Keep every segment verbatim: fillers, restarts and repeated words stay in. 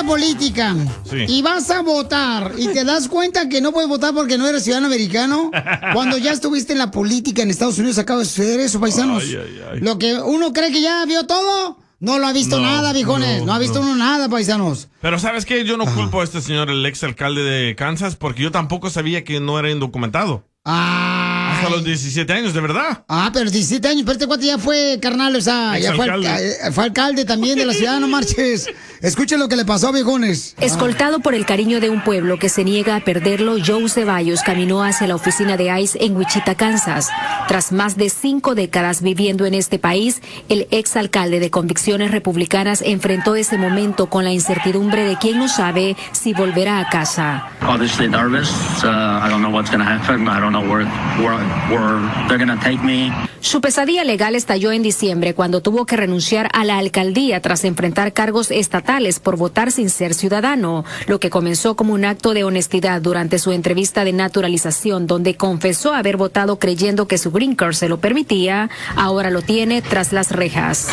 la política Sí. y vas a votar y te das cuenta que no puedes votar porque no eres ciudadano americano, cuando ya estuviste en la política en Estados Unidos acaba de suceder eso, paisanos. Ay, ay, ay. Lo que uno cree que ya vio todo, no lo ha visto No, nada, viejones. No, no, ha visto no. uno nada, paisanos. Pero ¿sabes qué? Yo no culpo a este señor, el ex alcalde de Kansas, porque yo tampoco sabía que no era indocumentado. Ay. Hasta los diecisiete años, de verdad. Ah, pero diecisiete años, pero este cuate ya fue carnal, o sea, ya fue, Exalcalde. alca- eh, fue alcalde también de la ciudad, no marches. Escuchen lo que le pasó, viejones. Escoltado por el cariño de un pueblo que se niega a perderlo, Joe Ceballos caminó hacia la oficina de ICE en Wichita, Kansas. Tras más de cinco décadas viviendo en este país, el exalcalde de convicciones republicanas enfrentó ese momento con la incertidumbre de quien no sabe si volverá a casa. Obviously nervous. Uh, I don't know what's going to happen. I don't know where, where, where they're going to take me. Su pesadilla legal estalló en diciembre cuando tuvo que renunciar a la alcaldía tras enfrentar cargos estatales por votar sin ser ciudadano, lo que comenzó como un acto de honestidad durante su entrevista de naturalización, donde confesó haber votado creyendo que su green card se lo permitía, ahora lo tiene tras las rejas.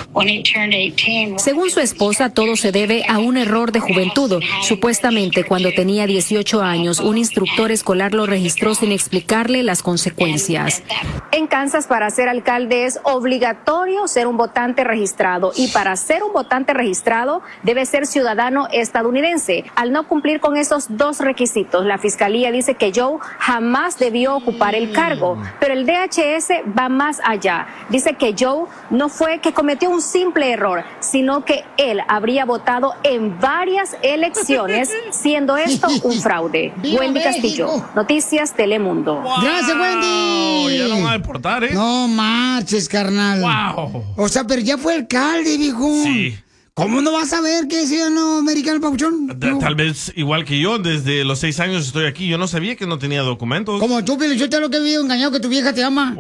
Según su esposa, todo se debe a un error de juventud. Supuestamente, cuando tenía dieciocho años, un instructor escolar lo registró sin explicarle las consecuencias. En Kansas, para ser alcalde es obligatorio ser un votante registrado, y para ser un votante registrado debe ser ciudadano estadounidense. Al no cumplir con esos dos requisitos, la fiscalía dice que Joe jamás debió ocupar el cargo, pero el D H S va más allá. Dice que Joe no fue que cometió un simple error, sino que él habría votado en varias elecciones, siendo esto un fraude. ¡Viva Wendy México! Castillo, Noticias Telemundo. Gracias, Wendy. Oh, ya lo van a deportar, ¿eh? No marches, carnal. Wow. O sea, pero ya fue alcalde, viejo. Sí. ¿Cómo no vas a ver que es ciudadano americano, papuchón? Ta- Tal vez igual que yo, desde los seis años estoy aquí. Yo no sabía que no tenía documentos. Como tú, pero yo te lo que he vivido engañado que tu vieja te ama.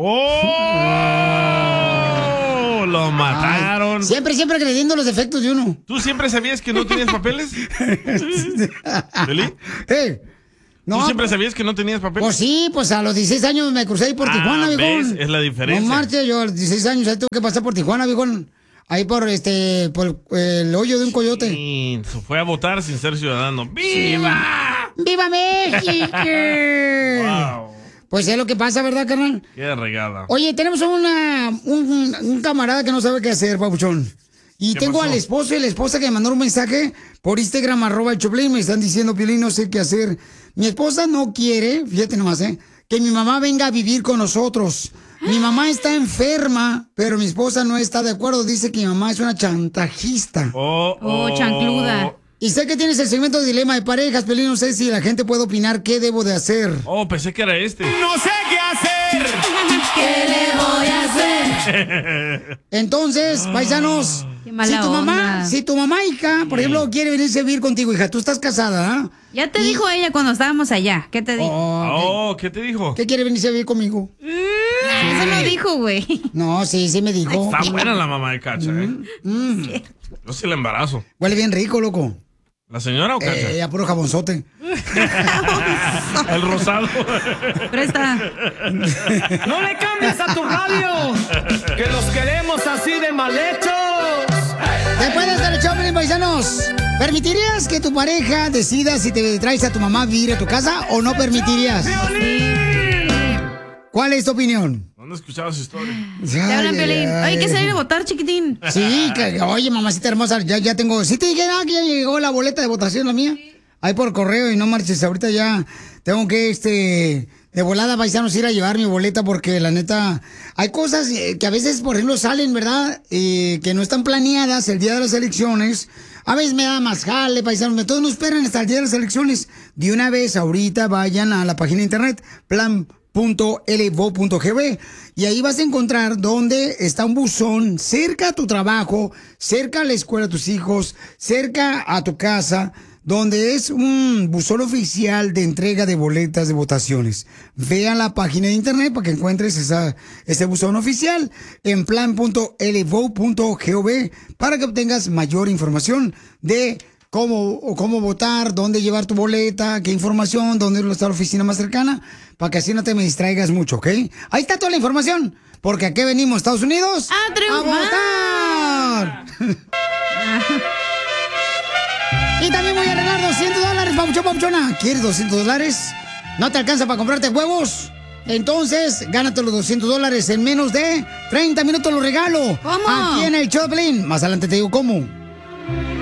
¡Oh! Lo mataron. Ay, siempre, siempre creyendo los defectos de uno. ¿Tú siempre sabías que no tenías papeles? ¿Feli? Eh, ¿Tú no, siempre sabías que no tenías papeles? Pues sí, pues a los dieciséis años me crucé ahí por Ah, Tijuana, ¿ves? viejón. Es la diferencia. No marches, yo a los dieciséis años ahí tuve que pasar por Tijuana, viejón. Ahí por este, por el hoyo de un coyote. Sí, se fue a votar sin ser ciudadano. ¡Viva! ¡Viva México! Wow. Pues es lo que pasa, ¿verdad, carnal? Qué regada. Oye, tenemos una, un, un camarada que no sabe qué hacer, papuchón. Y ¿Qué tengo pasó? al esposo y la esposa que me mandaron un mensaje por Instagram, arroba el Choplin. Me están diciendo, Piolín, no sé qué hacer. Mi esposa no quiere, fíjate nomás, ¿eh? Que mi mamá venga a vivir con nosotros. Mi mamá está enferma, pero mi esposa no está de acuerdo. Dice que mi mamá es una chantajista. Oh, Oh, chancluda. Y sé que tienes el segmento de dilema de parejas, Piolín. No sé si la gente puede opinar qué debo de hacer. Oh, pensé que era este. No sé qué hacer. ¿Qué le voy a hacer? Entonces, paisanos, Qué mala si tu mamá, onda. si tu mamá, hija, por ejemplo, quiere venirse a vivir contigo, hija, tú estás casada, ¿ah? Ya te dijo ella cuando estábamos allá. ¿Qué te dijo? Oh, Oh, ¿qué te dijo? ¿qué quiere venirse a vivir conmigo? Nah, eso no dijo, güey. No, sí, sí me dijo. Está buena la mamá de Cacha, ¿eh? Mm, Yo sí la embarazo. huele bien rico, loco. ¿La señora o Cacha? Eh, a puro jabonzote. El rosado. Presta. No le cambies a tu radio. Que los queremos así de mal hechos. Después de estar Choplin, paisanos, ¿permitirías que tu pareja decida si te traes a tu mamá a vivir a tu casa o no permitirías? ¿Cuál es tu opinión? ¿Dónde escuchabas su historia? Te hablan, Ay, Piolín. ay, Hay que ay. salir a votar, chiquitín. Sí, que- oye, mamacita hermosa, ya, ya tengo. Sí te dije ah, que ya llegó la boleta de votación, la mía. Ahí por correo y no marches. Ahorita ya tengo que, este, de volada, paisanos, ir a llevar mi boleta porque la neta, hay cosas eh, que a veces, por ejemplo, salen, ¿verdad? Eh, que no están planeadas el día de las elecciones. A veces me da más jale, paisanos. Todos no esperan hasta el día de las elecciones. De una vez, ahorita vayan a la página de internet, plan punto l v o punto g b, y ahí vas a encontrar donde está un buzón cerca a tu trabajo, cerca a la escuela de tus hijos, cerca a tu casa, donde es un buzón oficial de entrega de boletas de votaciones. Ve a la página de internet para que encuentres esa, ese buzón oficial en plan punto l v o punto gov para que obtengas mayor información de cómo, o cómo votar, dónde llevar tu boleta, qué información, dónde está la oficina más cercana, para que así no te me distraigas mucho, ¿ok? Ahí está toda la información, porque aquí venimos, Estados Unidos, ¡A triunfar! votar. Y a ganar doscientos dólares, papuchón, papuchona. ¿Quieres doscientos dólares? ¿No te alcanza para comprarte huevos? Entonces, gánate los doscientos dólares en menos de treinta minutos, los regalo. ¿Cómo? Aquí en el Choplin. Más adelante te digo cómo.